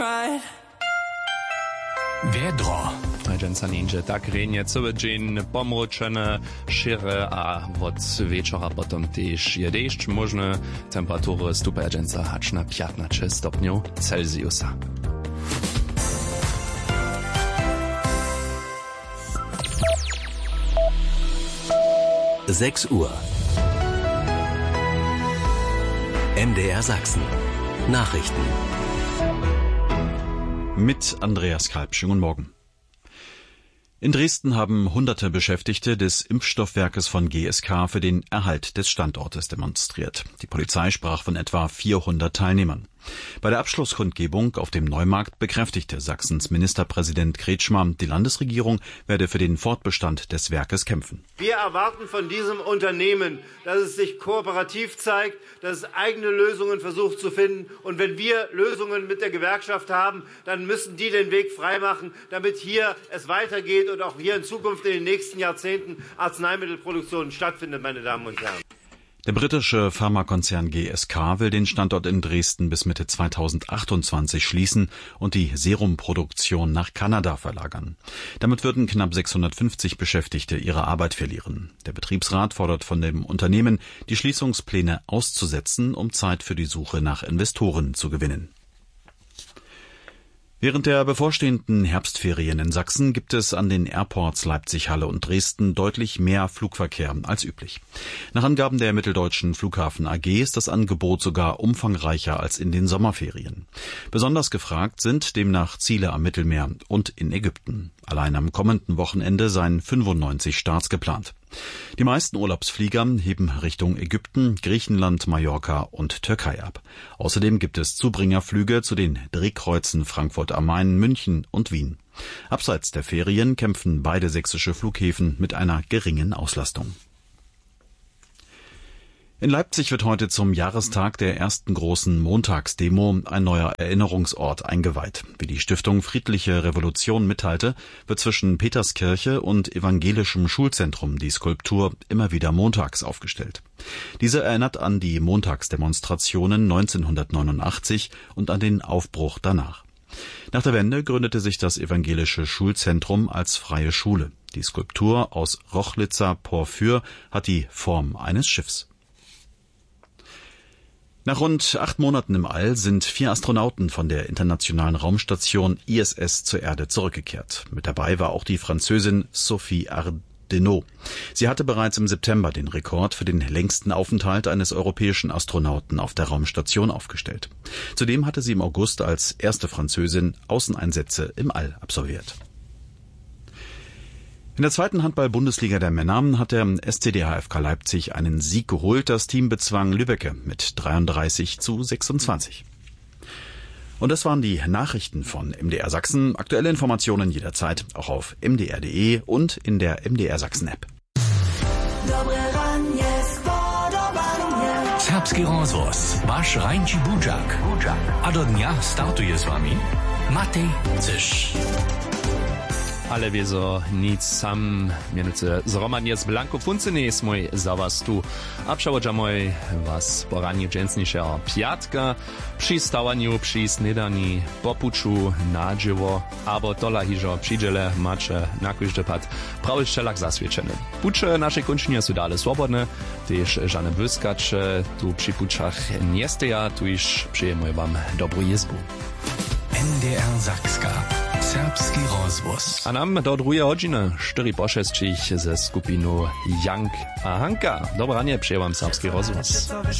Vedro. Dżęca ninja tak renie cały dzień pomroczone, szyre, a od wieczora potem też je deszcz. Możne temperatury stupają dżęca aż na 15 stopniów Celsjusa. Uhr. MDR Sachsen. Nachrichten. Mit Andreas Kalb. Schönen Morgen. In Dresden haben hunderte Beschäftigte des Impfstoffwerkes von GSK für den Erhalt des Standortes demonstriert. Die Polizei sprach von etwa 400 Teilnehmern. Bei der Abschlusskundgebung auf dem Neumarkt bekräftigte Sachsens Ministerpräsident Kretschmer, die Landesregierung werde für den Fortbestand des Werkes kämpfen. Wir erwarten von diesem Unternehmen, dass es sich kooperativ zeigt, dass es eigene Lösungen versucht zu finden. Und wenn wir Lösungen mit der Gewerkschaft haben, dann müssen die den Weg freimachen, damit hier es weitergeht und auch hier in Zukunft in den nächsten Jahrzehnten Arzneimittelproduktion stattfindet, meine Damen und Herren. Der britische Pharmakonzern GSK will den Standort in Dresden bis Mitte 2028 schließen und die Serumproduktion nach Kanada verlagern. Damit würden knapp 650 Beschäftigte ihre Arbeit verlieren. Der Betriebsrat fordert von dem Unternehmen, die Schließungspläne auszusetzen, um Zeit für die Suche nach Investoren zu gewinnen. Während der bevorstehenden Herbstferien in Sachsen gibt es an den Airports Leipzig, Halle und Dresden deutlich mehr Flugverkehr als üblich. Nach Angaben der Mitteldeutschen Flughafen AG ist das Angebot sogar umfangreicher als in den Sommerferien. Besonders gefragt sind demnach Ziele am Mittelmeer und in Ägypten. Allein am kommenden Wochenende seien 95 Starts geplant. Die meisten Urlaubsflieger heben Richtung Ägypten, Griechenland, Mallorca und Türkei ab. Außerdem gibt es Zubringerflüge zu den Drehkreuzen Frankfurt am Main, München und Wien. Abseits der Ferien kämpfen beide sächsische Flughäfen mit einer geringen Auslastung. In Leipzig wird heute zum Jahrestag der ersten großen Montagsdemo ein neuer Erinnerungsort eingeweiht. Wie die Stiftung Friedliche Revolution mitteilte, wird zwischen Peterskirche und evangelischem Schulzentrum die Skulptur immer wieder montags aufgestellt. Diese erinnert an die Montagsdemonstrationen 1989 und an den Aufbruch danach. Nach der Wende gründete sich das evangelische Schulzentrum als freie Schule. Die Skulptur aus Rochlitzer Porphyr hat die Form eines Schiffs. Nach rund 8 Monaten im All sind 4 Astronauten von der internationalen Raumstation ISS zur Erde zurückgekehrt. Mit dabei war auch die Französin Sophie Ardenot. Sie hatte bereits im September den Rekord für den längsten Aufenthalt eines europäischen Astronauten auf der Raumstation aufgestellt. Zudem hatte sie im August als erste Französin Außeneinsätze im All absolviert. In der zweiten Handball-Bundesliga der Männer hat der SCD HFK Leipzig einen Sieg geholt. Das Team bezwang Lübbecke mit 33:26. Und das waren die Nachrichten von MDR Sachsen. Aktuelle Informationen jederzeit auch auf mdr.de und in der MDR Sachsen App. Serbski rozhlas, váš Rajnči Budžak. A do dňa startuje s vami Matej Cyš. Ale wieso nic sam, mianowicie zroman jest Blanko Funcyny jest mój za was tu. A przełoża mój was poranie dżęsniejszego piatka, przy stałaniu, przy snedani, popuczu, nadziewo, albo tola hiżo przydziele macie na każdy pad prawy szczelak zaswieczony. Pucze naszej kończynie są dalej swobodne, też żadne wyskacze tu przy puczach nie steja, tu już przyjmuję wam dobrą jezbu. MDR Sakska. Serbski rozhlas. A nam do drugiej godziny 4:06 ze skupiną Jank a Hanka. Dobranie, przyjęłam serbski rozhlas.